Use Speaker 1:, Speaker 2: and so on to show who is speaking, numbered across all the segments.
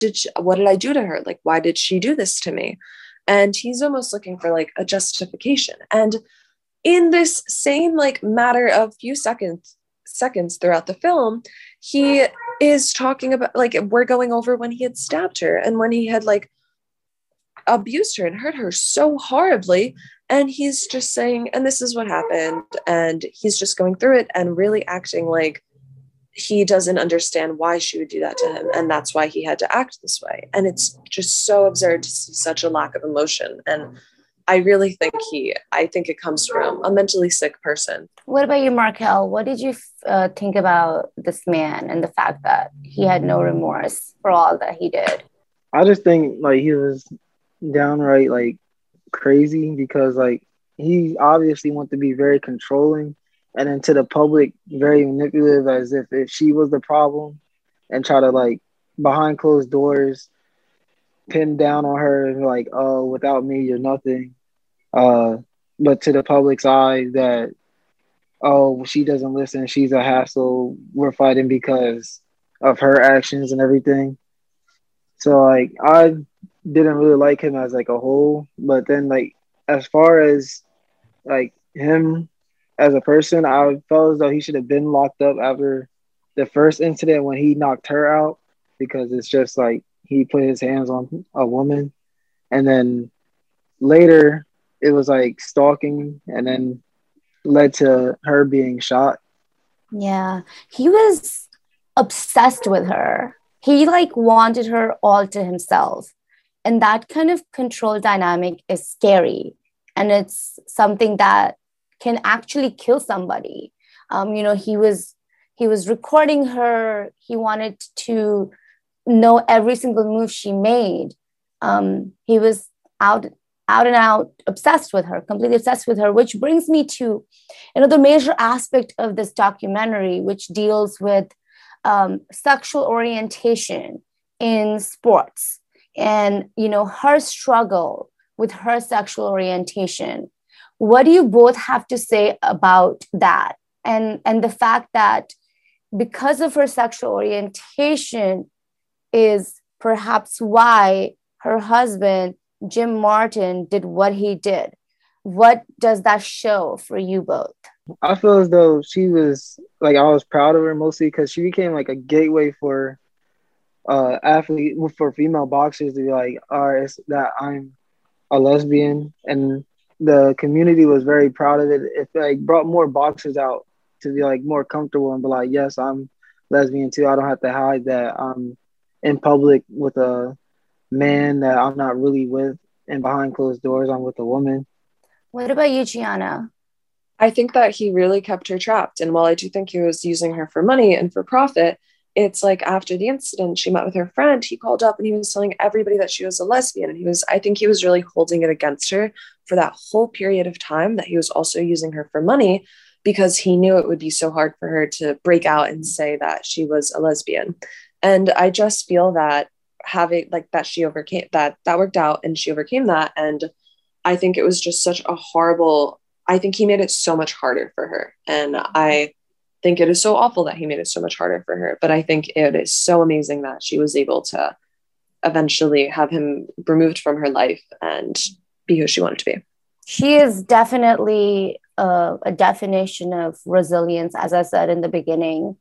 Speaker 1: what did I do to her? Like, why did she do this to me? And he's almost looking for like a justification. And in this same like matter of few seconds throughout the film, he is talking about, like, we're going over when he had stabbed her and when he had like abused her and hurt her so horribly. And he's just saying, and this is what happened. And he's just going through it and really acting like he doesn't understand why she would do that to him. And that's why he had to act this way. And it's just so absurd to see such a lack of emotion. And I really think I think it comes from a mentally sick person.
Speaker 2: What about you, Markel? What did you think about this man and the fact that he had no remorse for all that he did?
Speaker 3: I just think like he was downright like crazy, because like he obviously wanted to be very controlling, and then to the public very manipulative, as if she was the problem, and try to like behind closed doors pin down on her like, oh, without me you're nothing. But to the public's eye that, oh, she doesn't listen, she's a hassle, we're fighting because of her actions and everything. So like I didn't really like him as like a whole, but then like as far as like him as a person, I felt as though he should have been locked up after the first incident when he knocked her out, because it's just like he put his hands on a woman, and then later it was like stalking, and then led to her being shot.
Speaker 2: Yeah, he was obsessed with her. He like wanted her all to himself. And that kind of control dynamic is scary. And it's something that can actually kill somebody. He was recording her. He wanted to know every single move she made. He was out and out obsessed with her, completely obsessed with her, which brings me to the major aspect of this documentary, which deals with sexual orientation in sports, and her struggle with her sexual orientation. What do you both have to say about that, and the fact that because of her sexual orientation is perhaps why her husband Jim Martin did what he did? What does that show for you both?
Speaker 3: I feel as though she was like, I was proud of her mostly because she became like a gateway for athlete, for female boxers to be like, all right, it's that I'm a lesbian, and the community was very proud of it. It like brought more boxers out to be like more comfortable and be like, yes, I'm lesbian too. I don't have to hide that I'm in public with a man that I'm not really with, and behind closed doors I'm with a woman.
Speaker 2: What about you, Gianna?
Speaker 1: I think that he really kept her trapped. And while I do think he was using her for money and for profit, it's like after the incident, she met with her friend, he called up and he was telling everybody that she was a lesbian. And I think he was really holding it against her for that whole period of time, that he was also using her for money, because he knew it would be so hard for her to break out and say that she was a lesbian. And I just feel that having like that, she overcame that worked out and she overcame that. And I think it was just such a horrible, I think he made it so much harder for her. And I think it is so awful that he made it so much harder for her. But I think it is so amazing that she was able to eventually have him removed from her life and be who she wanted to be.
Speaker 2: She is definitely a definition of resilience, as I said in the beginning.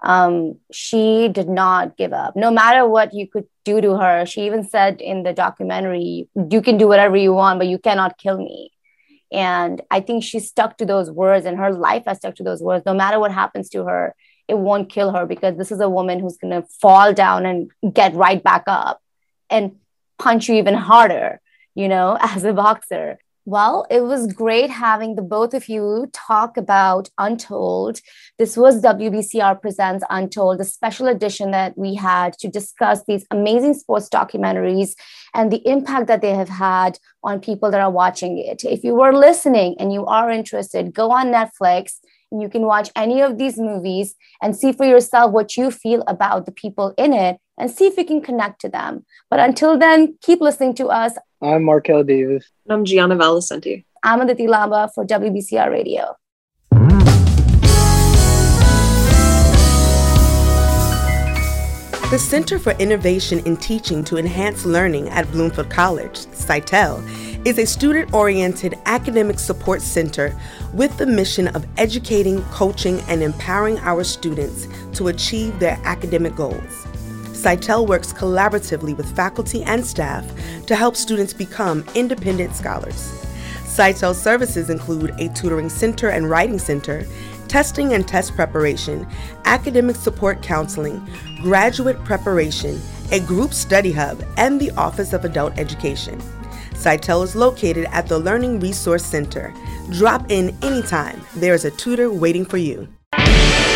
Speaker 2: She did not give up, no matter what you could do to her. She even said in the documentary, you can do whatever you want, but you cannot kill me. And I think she stuck to those words, and her life has stuck to those words. No matter what happens to her, it won't kill her, because this is a woman who's going to fall down and get right back up and punch you even harder, as a boxer. Well, it was great having the both of you talk about Untold. This was WBCR Presents Untold, the special edition that we had to discuss these amazing sports documentaries and the impact that they have had on people that are watching it. If you were listening and you are interested, go on Netflix and you can watch any of these movies and see for yourself what you feel about the people in it and see if you can connect to them. But until then, keep listening to us.
Speaker 3: I'm Markel Davis.
Speaker 1: I'm Gianna Valicenti.
Speaker 2: I'm Aditi Lamba for WBCR Radio.
Speaker 4: The Center for Innovation in Teaching to Enhance Learning at Bloomfield College, CITEL, is a student-oriented academic support center with the mission of educating, coaching, and empowering our students to achieve their academic goals. CITEL works collaboratively with faculty and staff to help students become independent scholars. CITEL services include a tutoring center and writing center, testing and test preparation, academic support counseling, graduate preparation, a group study hub, and the Office of Adult Education. CITEL is located at the Learning Resource Center. Drop in anytime. There is a tutor waiting for you.